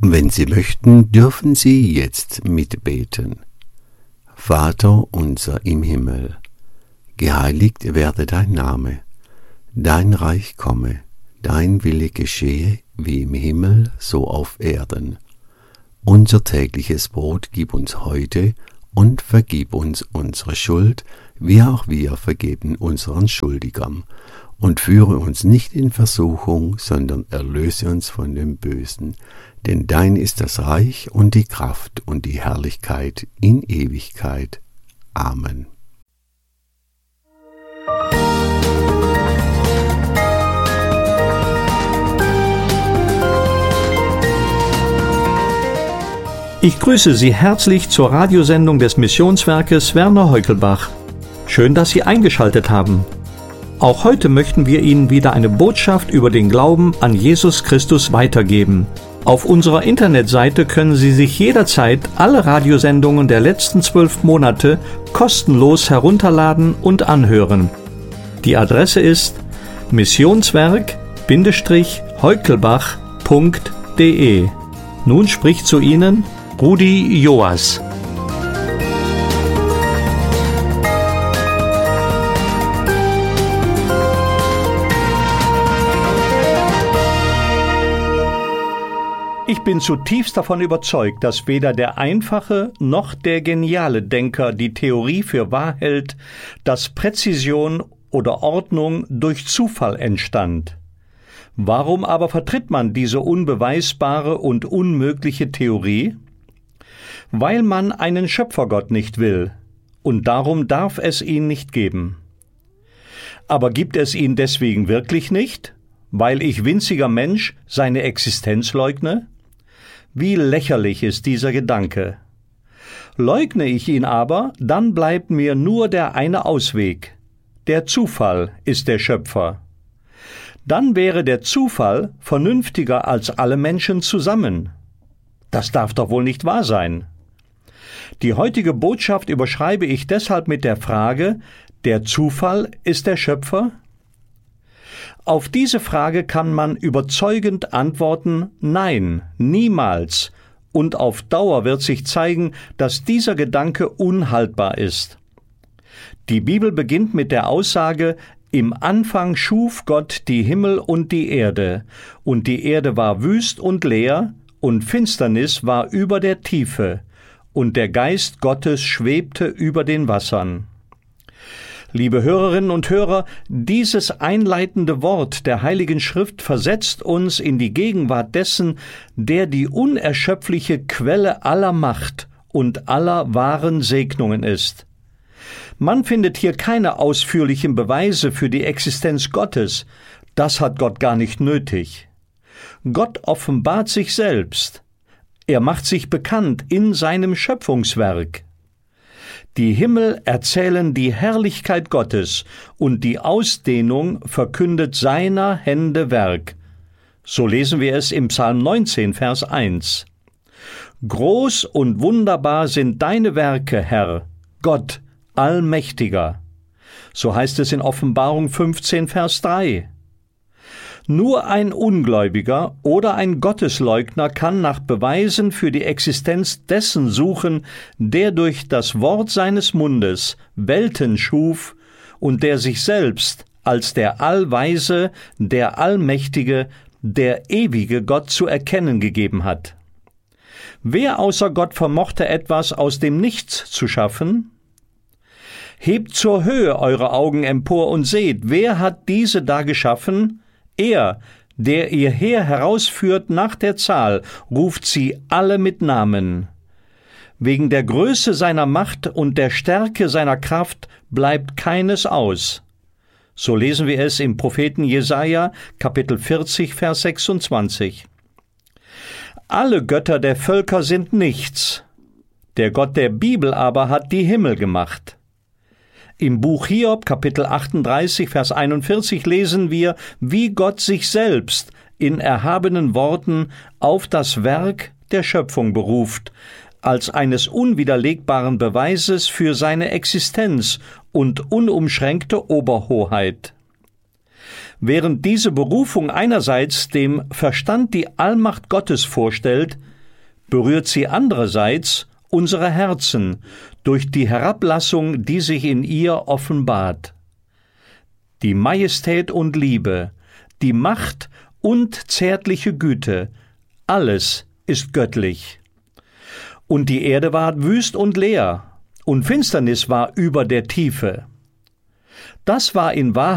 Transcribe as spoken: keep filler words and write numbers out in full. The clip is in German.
Wenn Sie möchten, dürfen Sie jetzt mitbeten. Vater unser im Himmel, geheiligt werde dein Name, dein Reich komme, dein Wille geschehe, wie im Himmel, so auf Erden. Unser tägliches Brot gib uns heute und vergib uns unsere Schuld, wie auch wir vergeben unseren Schuldigern. Und führe uns nicht in Versuchung, sondern erlöse uns von dem Bösen. Denn dein ist das Reich und die Kraft und die Herrlichkeit in Ewigkeit. Amen. Ich grüße Sie herzlich zur Radiosendung des Missionswerkes Werner Heukelbach. Schön, dass Sie eingeschaltet haben. Auch heute möchten wir Ihnen wieder eine Botschaft über den Glauben an Jesus Christus weitergeben. Auf unserer Internetseite können Sie sich jederzeit alle Radiosendungen der letzten zwölf Monate kostenlos herunterladen und anhören. Die Adresse ist missionswerk Heukelbach punkt de. Nun spricht zu Ihnen Rudi Joas. Ich bin zutiefst davon überzeugt, dass weder der einfache noch der geniale Denker die Theorie für wahr hält, dass Präzision oder Ordnung durch Zufall entstand. Warum aber vertritt man diese unbeweisbare und unmögliche Theorie? Weil man einen Schöpfergott nicht will, und darum darf es ihn nicht geben. Aber gibt es ihn deswegen wirklich nicht, weil ich winziger Mensch seine Existenz leugne? Wie lächerlich ist dieser Gedanke. Leugne ich ihn aber, dann bleibt mir nur der eine Ausweg. Der Zufall ist der Schöpfer. Dann wäre der Zufall vernünftiger als alle Menschen zusammen. Das darf doch wohl nicht wahr sein. Die heutige Botschaft überschreibe ich deshalb mit der Frage: Der Zufall ist der Schöpfer? Auf diese Frage kann man überzeugend antworten: Nein, niemals. Und auf Dauer wird sich zeigen, dass dieser Gedanke unhaltbar ist. Die Bibel beginnt mit der Aussage: Im Anfang schuf Gott die Himmel und die Erde, und die Erde war wüst und leer, und Finsternis war über der Tiefe, und der Geist Gottes schwebte über den Wassern. Liebe Hörerinnen und Hörer, dieses einleitende Wort der Heiligen Schrift versetzt uns in die Gegenwart dessen, der die unerschöpfliche Quelle aller Macht und aller wahren Segnungen ist. Man findet hier keine ausführlichen Beweise für die Existenz Gottes. Das hat Gott gar nicht nötig. Gott offenbart sich selbst. Er macht sich bekannt in seinem Schöpfungswerk. Die Himmel erzählen die Herrlichkeit Gottes, und die Ausdehnung verkündet seiner Hände Werk. So lesen wir es im Psalm neunzehn, Vers eins. Groß und wunderbar sind deine Werke, Herr, Gott, Allmächtiger. So heißt es in Offenbarung fünfzehn, Vers drei. Nur ein Ungläubiger oder ein Gottesleugner kann nach Beweisen für die Existenz dessen suchen, der durch das Wort seines Mundes Welten schuf und der sich selbst als der Allweise, der Allmächtige, der ewige Gott zu erkennen gegeben hat. Wer außer Gott vermochte etwas aus dem Nichts zu schaffen? Hebt zur Höhe eure Augen empor und seht, wer hat diese da geschaffen? Er, der ihr Heer herausführt nach der Zahl, ruft sie alle mit Namen. Wegen der Größe seiner Macht und der Stärke seiner Kraft bleibt keines aus. So lesen wir es im Propheten Jesaja, Kapitel vierzig, Vers sechsundzwanzig. Alle Götter der Völker sind nichts. Der Gott der Bibel aber hat die Himmel gemacht. Im Buch Hiob, Kapitel achtunddreißig, Vers einundvierzig lesen wir, wie Gott sich selbst in erhabenen Worten auf das Werk der Schöpfung beruft, als eines unwiderlegbaren Beweises für seine Existenz und unumschränkte Oberhoheit. Während diese Berufung einerseits dem Verstand die Allmacht Gottes vorstellt, berührt sie andererseits unsere Herzen durch die Herablassung, die sich in ihr offenbart. Die Majestät und Liebe, die Macht und zärtliche Güte, alles ist göttlich. Und die Erde ward wüst und leer, und Finsternis war über der Tiefe. Das war in Wahrheit